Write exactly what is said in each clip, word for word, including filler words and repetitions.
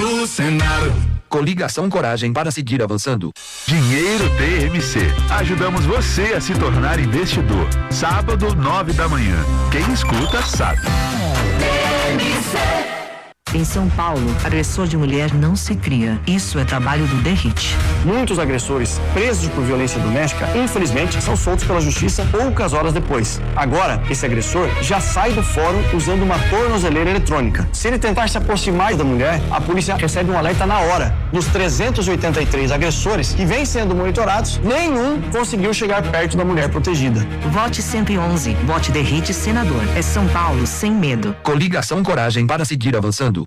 no Senar. Coligação Coragem para seguir avançando. Dinheiro T M C. Ajudamos você a se tornar investidor. Sábado, nove da manhã. Quem escuta, sabe. T M C. Em São Paulo, agressor de mulher não se cria. Isso é trabalho do D R I T. Muitos agressores presos por violência doméstica, infelizmente, são soltos pela justiça poucas horas depois. Agora, esse agressor já sai do fórum usando uma tornozeleira eletrônica. Se ele tentar se aproximar da mulher, a polícia recebe um alerta na hora. Dos trezentos e oitenta e três agressores que vêm sendo monitorados, nenhum conseguiu chegar perto da mulher protegida. Vote cento e onze. Vote D R I T Senador. É São Paulo sem medo. Coligação Coragem para seguir avançando.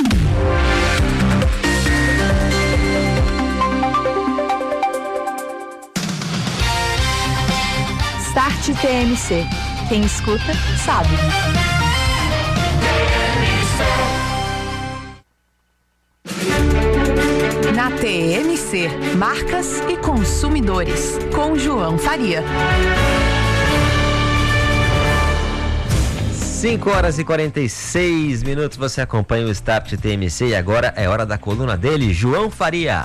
Start T M C. Quem escuta, sabe. Na T M C, Marcas e Consumidores, com João Faria. cinco horas e quarenta e seis minutos, você acompanha o Start T M C e agora é hora da coluna dele, João Faria.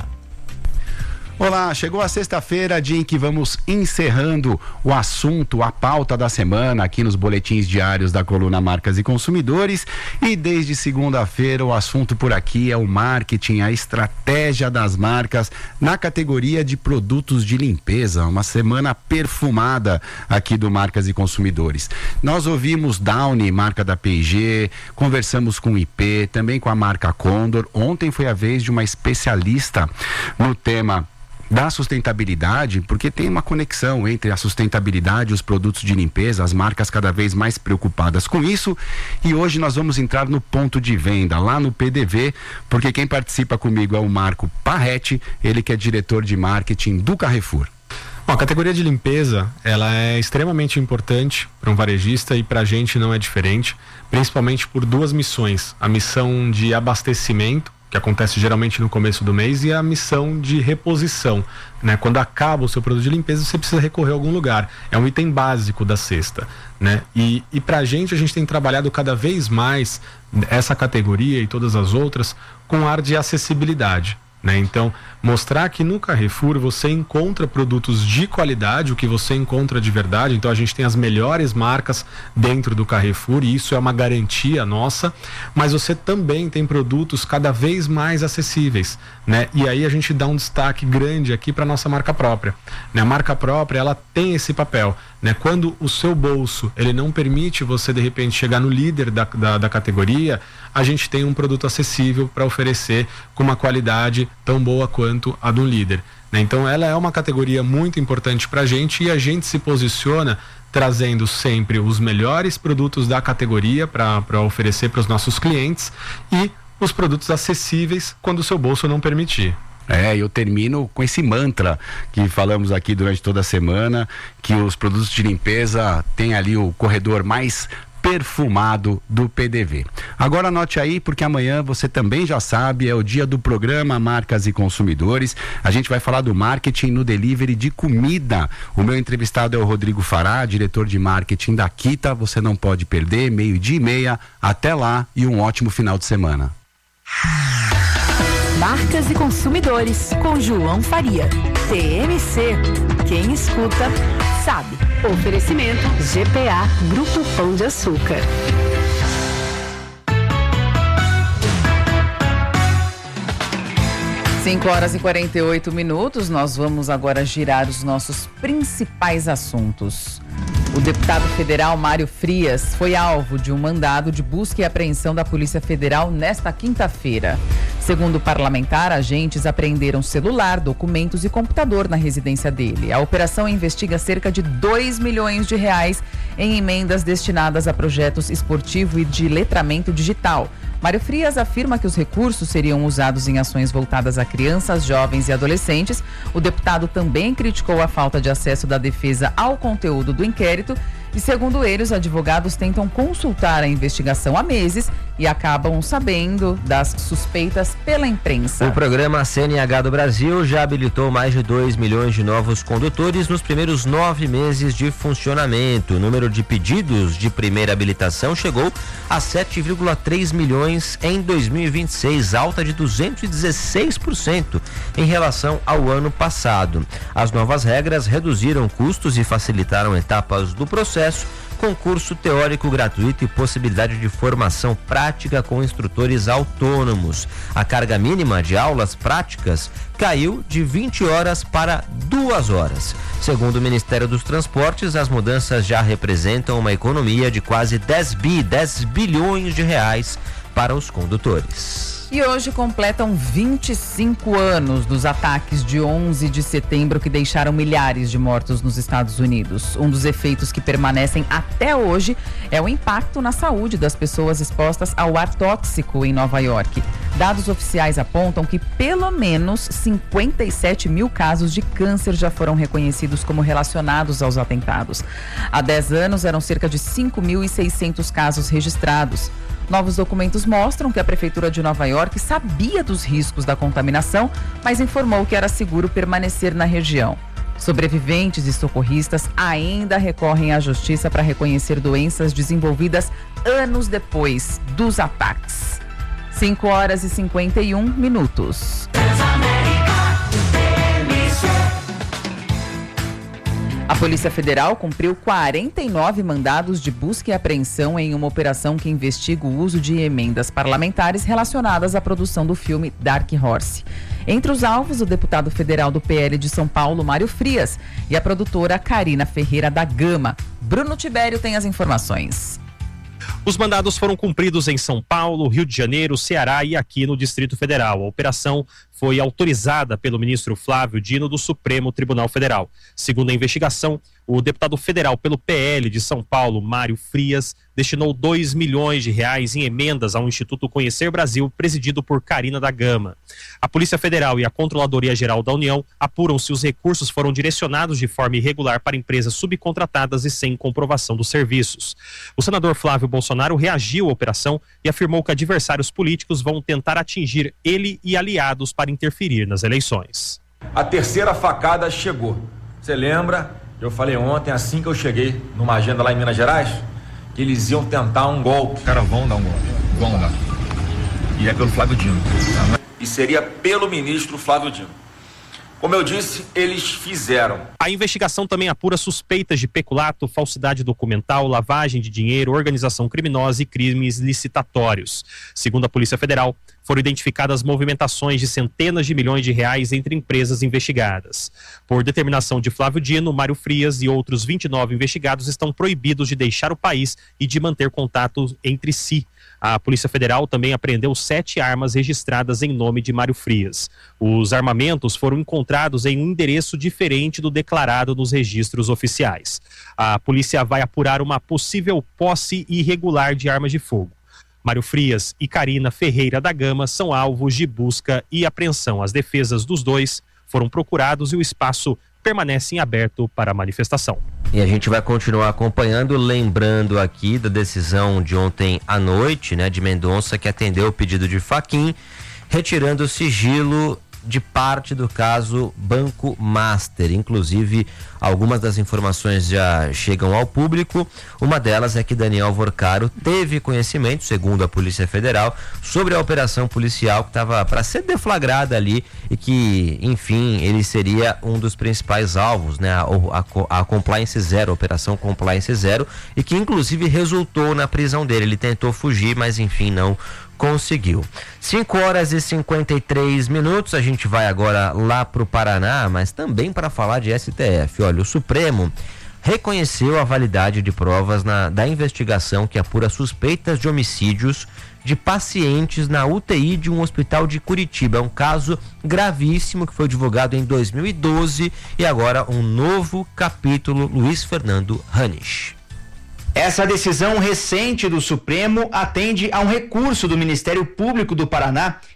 Olá, chegou a sexta-feira, dia em que vamos encerrando o assunto, a pauta da semana aqui nos boletins diários da coluna Marcas e Consumidores, e desde segunda-feira o assunto por aqui é o marketing, a estratégia das marcas na categoria de produtos de limpeza, uma semana perfumada aqui do Marcas e Consumidores. Nós ouvimos Downy, marca da P e G, conversamos com o I P, também com a marca Condor. Ontem foi a vez de uma especialista no tema da sustentabilidade, porque tem uma conexão entre a sustentabilidade e os produtos de limpeza, as marcas cada vez mais preocupadas com isso, e hoje nós vamos entrar no ponto de venda, lá no P D V, porque quem participa comigo é o Marco Parretti, ele que é diretor de marketing do Carrefour. Bom, a categoria de limpeza, ela é extremamente importante para um varejista e para a gente não é diferente, principalmente por duas missões, a missão de abastecimento, que acontece geralmente no começo do mês, e a missão de reposição, né? Quando acaba o seu produto de limpeza, você precisa recorrer a algum lugar. É um item básico da cesta, né? E, e pra gente, a gente tem trabalhado cada vez mais essa categoria e todas as outras com ar de acessibilidade, né? Então, mostrar que no Carrefour você encontra produtos de qualidade, o que você encontra de verdade. Então a gente tem as melhores marcas dentro do Carrefour e isso é uma garantia nossa, mas você também tem produtos cada vez mais acessíveis, né? E aí a gente dá um destaque grande aqui para nossa marca própria, né? A marca própria, ela tem esse papel, né? Quando o seu bolso, ele não permite você de repente chegar no líder da, da, da categoria, a gente tem um produto acessível para oferecer com uma qualidade tão boa quanto a do líder, né? Então ela é uma categoria muito importante para a gente e a gente se posiciona trazendo sempre os melhores produtos da categoria para oferecer para os nossos clientes e os produtos acessíveis quando o seu bolso não permitir. É, eu termino com esse mantra que falamos aqui durante toda a semana, que os produtos de limpeza têm ali o corredor mais perfumado do P D V. Agora anote aí, porque amanhã você também já sabe, é o dia do programa Marcas e Consumidores. A gente vai falar do marketing no delivery de comida. O meu entrevistado é o Rodrigo Fará, diretor de marketing da Kita. Você não pode perder, meio-dia e meia. Até lá e um ótimo final de semana. Marcas e Consumidores, com João Faria. T M C. Quem escuta, sabe. Oferecimento G P A, Grupo Pão de Açúcar. cinco horas e quarenta e oito minutos, nós vamos agora girar os nossos principais assuntos. O deputado federal Mário Frias foi alvo de um mandado de busca e apreensão da Polícia Federal nesta quinta-feira. Segundo o parlamentar, agentes apreenderam celular, documentos e computador na residência dele. A operação investiga cerca de dois milhões de reais em emendas destinadas a projetos esportivo e de letramento digital. Mário Frias afirma que os recursos seriam usados em ações voltadas a crianças, jovens e adolescentes. O deputado também criticou a falta de acesso da defesa ao conteúdo do inquérito e, segundo ele, os advogados tentam consultar a investigação há meses e acabam sabendo das suspeitas pela imprensa. O programa C N H do Brasil já habilitou mais de dois milhões de novos condutores nos primeiros nove meses de funcionamento. O número de pedidos de primeira habilitação chegou a sete vírgula três milhões em dois mil e vinte e seis, alta de duzentos e dezesseis por cento em relação ao ano passado. As novas regras reduziram custos e facilitaram etapas do processo, concurso teórico gratuito e possibilidade de formação prática com instrutores autônomos. A carga mínima de aulas práticas caiu de vinte horas para duas horas. Segundo o Ministério dos Transportes, as mudanças já representam uma economia de quase dez bilhões de reais para os condutores. E hoje completam vinte e cinco anos dos ataques de onze de setembro que deixaram milhares de mortos nos Estados Unidos. Um dos efeitos que permanecem até hoje é o impacto na saúde das pessoas expostas ao ar tóxico em Nova York. Dados oficiais apontam que pelo menos cinquenta e sete mil casos de câncer já foram reconhecidos como relacionados aos atentados. Há dez anos eram cerca de cinco mil e seiscentos casos registrados. Novos documentos mostram que a Prefeitura de Nova York sabia dos riscos da contaminação, mas informou que era seguro permanecer na região. Sobreviventes e socorristas ainda recorrem à justiça para reconhecer doenças desenvolvidas anos depois dos ataques. cinco horas e cinquenta e um minutos. A Polícia Federal cumpriu quarenta e nove mandados de busca e apreensão em uma operação que investiga o uso de emendas parlamentares relacionadas à produção do filme Dark Horse. Entre os alvos, o deputado federal do P L de São Paulo, Mário Frias, e a produtora Karina Ferreira da Gama. Bruno Tibério tem as informações. Os mandados foram cumpridos em São Paulo, Rio de Janeiro, Ceará e aqui no Distrito Federal. A operação foi autorizada pelo ministro Flávio Dino do Supremo Tribunal Federal. Segundo a investigação, o deputado federal pelo P L de São Paulo, Mário Frias, destinou dois milhões de reais em emendas ao Instituto Conhecer Brasil, presidido por Karina da Gama. A Polícia Federal e a Controladoria Geral da União apuram se os recursos foram direcionados de forma irregular para empresas subcontratadas e sem comprovação dos serviços. O senador Flávio Bolsonaro reagiu à operação e afirmou que adversários políticos vão tentar atingir ele e aliados para interferir nas eleições. A terceira facada chegou. Você lembra? Eu falei ontem, assim que eu cheguei numa agenda lá em Minas Gerais, que eles iam tentar um golpe. Os caras vão dar um golpe. Vão dar. E é pelo Flávio Dino. E seria pelo ministro Flávio Dino. Como eu disse, eles fizeram. A investigação também apura suspeitas de peculato, falsidade documental, lavagem de dinheiro, organização criminosa e crimes licitatórios. Segundo a Polícia Federal, foram identificadas movimentações de centenas de milhões de reais entre empresas investigadas. Por determinação de Flávio Dino, Mário Frias e outros vinte e nove investigados estão proibidos de deixar o país e de manter contato entre si. A Polícia Federal também apreendeu sete armas registradas em nome de Mário Frias. Os armamentos foram encontrados em um endereço diferente do declarado nos registros oficiais. A polícia vai apurar uma possível posse irregular de armas de fogo. Mário Frias e Karina Ferreira da Gama são alvos de busca e apreensão. As defesas dos dois foram procurados e o espaço permanece em aberto para a manifestação. E a gente vai continuar acompanhando, lembrando aqui da decisão de ontem à noite, né, de Mendonça, que atendeu o pedido de Fachin, retirando o sigilo de parte do caso Banco Master. Inclusive, algumas das informações já chegam ao público. Uma delas é que Daniel Vorcaro teve conhecimento, segundo a Polícia Federal, sobre a operação policial que estava para ser deflagrada ali e que, enfim, ele seria um dos principais alvos, né? A, a, a Compliance Zero, a Operação Compliance Zero, e que inclusive resultou na prisão dele. Ele tentou fugir, mas enfim, não conseguiu. cinco horas e cinquenta e três minutos, a gente vai agora lá para o Paraná, mas também para falar de S T F. Olha, o Supremo reconheceu a validade de provas na, da investigação que apura suspeitas de homicídios de pacientes na U T I de um hospital de Curitiba. É um caso gravíssimo que foi divulgado em dois mil e doze e agora um novo capítulo. Luiz Fernando Hanisch. Essa decisão recente do Supremo atende a um recurso do Ministério Público do Paraná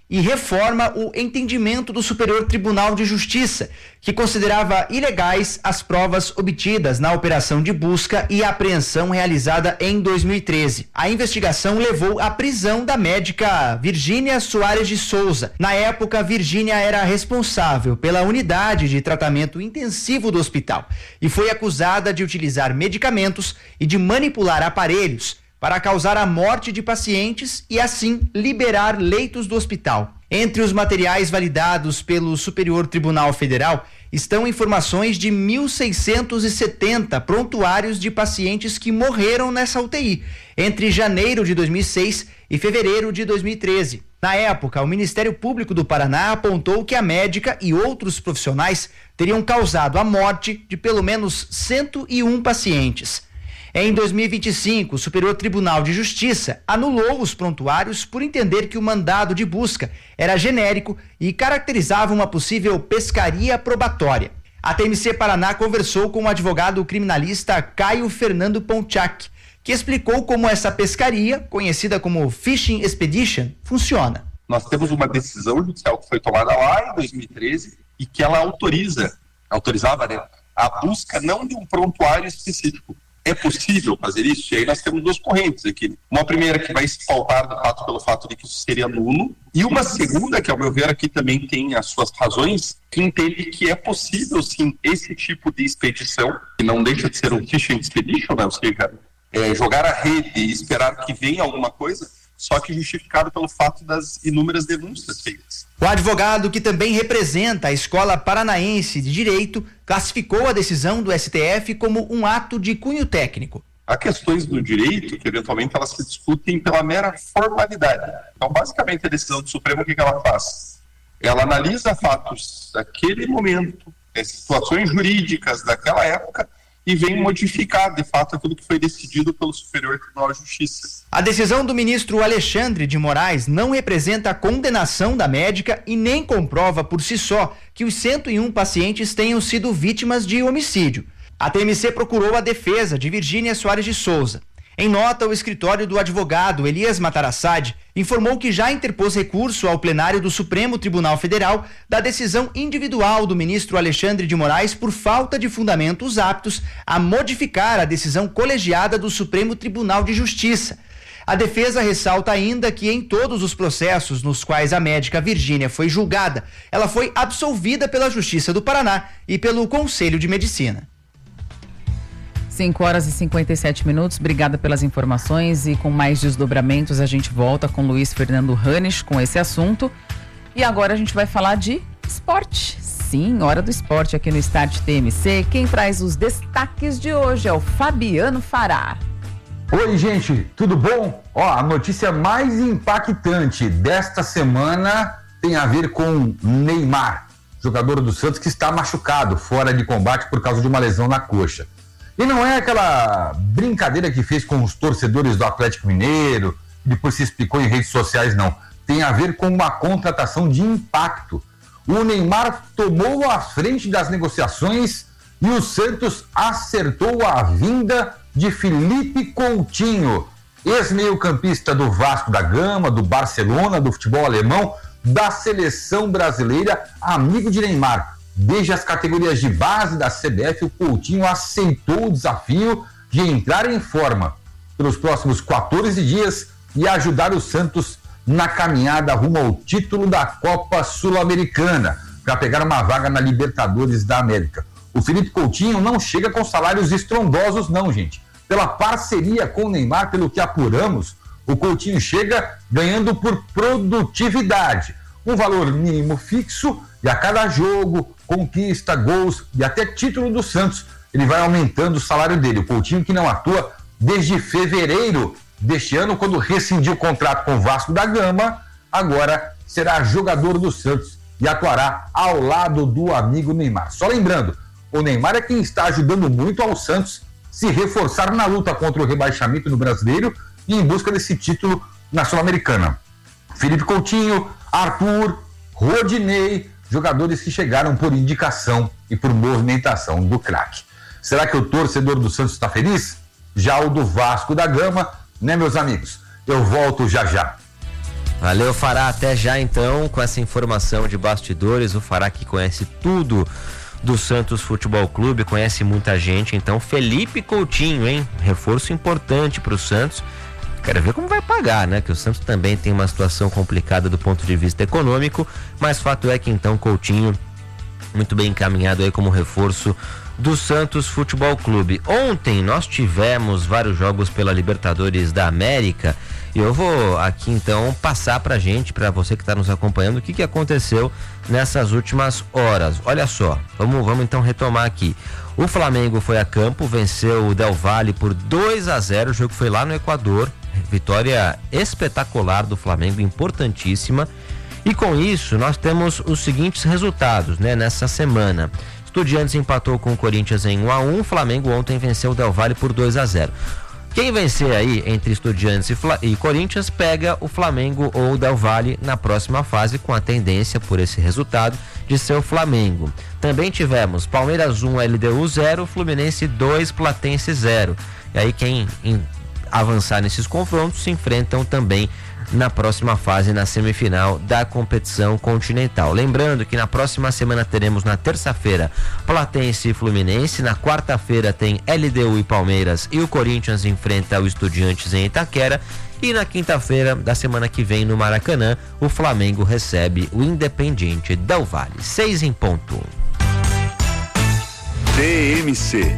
e reforma o entendimento do Superior Tribunal de Justiça, que considerava ilegais as provas obtidas na operação de busca e apreensão realizada em dois mil e treze. A investigação levou à prisão da médica Virgínia Soares de Souza. Na época, Virgínia era responsável pela unidade de tratamento intensivo do hospital e foi acusada de utilizar medicamentos e de manipular aparelhos para causar a morte de pacientes e, assim, liberar leitos do hospital. Entre os materiais validados pelo Superior Tribunal Federal estão informações de mil seiscentos e setenta prontuários de pacientes que morreram nessa U T I, entre janeiro de dois mil e seis e fevereiro de dois mil e treze. Na época, o Ministério Público do Paraná apontou que a médica e outros profissionais teriam causado a morte de pelo menos cento e um pacientes. Em dois mil e vinte e cinco, o Superior Tribunal de Justiça anulou os prontuários por entender que o mandado de busca era genérico e caracterizava uma possível pescaria probatória. A T M C Paraná conversou com o advogado criminalista Caio Fernando Pontiac, que explicou como essa pescaria, conhecida como Fishing Expedition, funciona. Nós temos uma decisão judicial que foi tomada lá em dois mil e treze e que ela autoriza, autorizava, né, a busca não de um prontuário específico. É possível fazer isso? E aí nós temos duas correntes aqui. Uma primeira que vai se pautar do fato pelo fato de que isso seria nulo, e uma segunda que, ao meu ver, aqui também tem as suas razões, que entende que é possível, sim, esse tipo de expedição, que não deixa de ser um fishing expedition, né? Ou seja, é, jogar a rede e esperar que venha alguma coisa, só que justificado pelo fato das inúmeras denúncias feitas. O advogado, que também representa a Escola Paranaense de Direito, classificou a decisão do S T F como um ato de cunho técnico. Há questões do direito que, eventualmente, elas se discutem pela mera formalidade. Então, basicamente, a decisão do Supremo, o que ela faz? Ela analisa fatos daquele momento, situações jurídicas daquela época, e vem modificar, de fato, aquilo que foi decidido pelo Superior Tribunal de Justiça. A decisão do ministro Alexandre de Moraes não representa a condenação da médica e nem comprova por si só que os cento e um pacientes tenham sido vítimas de homicídio. A T M C procurou a defesa de Virgínia Soares de Souza. Em nota, o escritório do advogado Elias Matarassade informou que já interpôs recurso ao plenário do Supremo Tribunal Federal da decisão individual do ministro Alexandre de Moraes por falta de fundamentos aptos a modificar a decisão colegiada do Supremo Tribunal de Justiça. A defesa ressalta ainda que em todos os processos nos quais a médica Virgínia foi julgada, ela foi absolvida pela Justiça do Paraná e pelo Conselho de Medicina. cinco horas e cinquenta e sete minutos, obrigada pelas informações, e com mais desdobramentos a gente volta com Luiz Fernando Hannes com esse assunto. E agora a gente vai falar de esporte. Sim, hora do esporte aqui no Start T M C. Quem traz os destaques de hoje é o Fabiano Fará. Oi, gente, tudo bom? Ó, a notícia mais impactante desta semana tem a ver com Neymar, jogador do Santos que está machucado, fora de combate por causa de uma lesão na coxa. E não é aquela brincadeira que fez com os torcedores do Atlético Mineiro, que depois se explicou em redes sociais, não. Tem a ver com uma contratação de impacto. O Neymar tomou a frente das negociações e o Santos acertou a vinda de Felipe Coutinho, ex-meio-campista do Vasco da Gama, do Barcelona, do futebol alemão, da seleção brasileira, amigo de Neymar. Desde as categorias de base da C B F, o Coutinho aceitou o desafio de entrar em forma pelos próximos quatorze dias e ajudar o Santos na caminhada rumo ao título da Copa Sul-Americana, para pegar uma vaga na Libertadores da América. O Felipe Coutinho não chega com salários estrondosos, não, gente. Pela parceria com o Neymar, pelo que apuramos, o Coutinho chega ganhando por produtividade. Um valor mínimo fixo e a cada jogo, conquista, gols e até título do Santos, ele vai aumentando o salário dele. O Coutinho, que não atua desde fevereiro deste ano, quando rescindiu o contrato com o Vasco da Gama, agora será jogador do Santos e atuará ao lado do amigo Neymar. Só lembrando, o Neymar é quem está ajudando muito ao Santos se reforçar na luta contra o rebaixamento no Brasileiro e em busca desse título na Sul-Americana. Felipe Coutinho, Arthur, Rodinei, jogadores que chegaram por indicação e por movimentação do craque. Será que o torcedor do Santos está feliz? Já o do Vasco da Gama, né, meus amigos? Eu volto já já. Valeu, Fará. Até já então com essa informação de bastidores. O Fará que conhece tudo do Santos Futebol Clube, conhece muita gente. Então, Felipe Coutinho, hein? Reforço importante para o Santos. Quero ver como vai pagar, né? Que o Santos também tem uma situação complicada do ponto de vista econômico, mas fato é que então Coutinho muito bem encaminhado aí como reforço do Santos Futebol Clube. Ontem nós tivemos vários jogos pela Libertadores da América e eu vou aqui então passar pra gente, pra você que está nos acompanhando, o que que aconteceu nessas últimas horas. Olha só, vamos, vamos então retomar aqui. O Flamengo foi a campo, venceu o Del Valle por dois a zero, o jogo foi lá no Equador, vitória espetacular do Flamengo, importantíssima. E com isso nós temos os seguintes resultados, né, nessa semana. Estudiantes empatou com o Corinthians em um a um, Flamengo ontem venceu o Del Valle por dois a zero. Quem vencer aí entre Estudiantes e, Fla- e Corinthians pega o Flamengo ou o Del Valle na próxima fase, com a tendência por esse resultado de ser o Flamengo. Também tivemos Palmeiras um, L D U zero, Fluminense dois, Platense zero. E aí quem em, avançar nesses confrontos se enfrentam também na próxima fase, na semifinal da competição continental. Lembrando que na próxima semana teremos na terça-feira Platense e Fluminense, na quarta-feira tem L D U e Palmeiras e o Corinthians enfrenta o Estudiantes em Itaquera e na quinta-feira da semana que vem no Maracanã o Flamengo recebe o Independiente Del Valle. Seis em ponto. T M C,